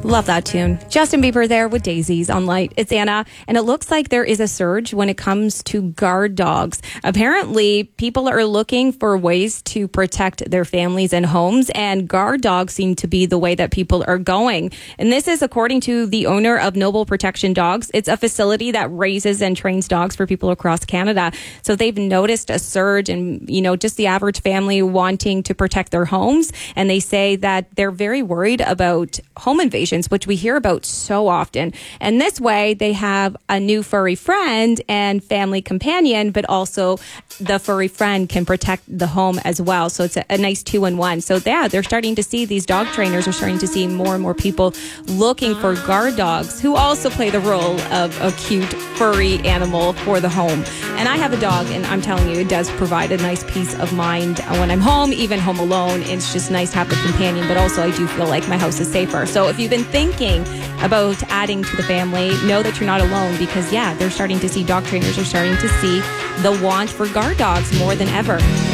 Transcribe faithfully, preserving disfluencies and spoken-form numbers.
Love that tune. Justin Bieber there with Daisies on Light. It's Anna, and it looks like there is a surge when it comes to guard dogs. Apparently, people are looking for ways to protect their families and homes, and guard dogs seem to be the way that people are going. And this is according to the owner of Noble Protection Dogs. It's a facility that raises and trains dogs for people across Canada. So they've noticed a surge in, you know, just the average family wanting to protect their homes. And they say that they're very worried about home invasions, which we hear about so often. And this way, they have a new furry friend and family companion, but also the furry friend can protect the home as well. So it's a, a nice two-in-one. So yeah, they're starting to see, these dog trainers are starting to see more and more people looking for guard dogs who also play the role of a cute furry animal for the home. And I have a dog, and I'm telling you, it does provide a nice peace of mind when I'm home, even home alone. It's just nice to have a companion, but also I do feel like my house is safer. So if you've been thinking about adding to the family, know that you're not alone, because yeah, they're starting to see, dog trainers are starting to see the want for guard dogs more than ever.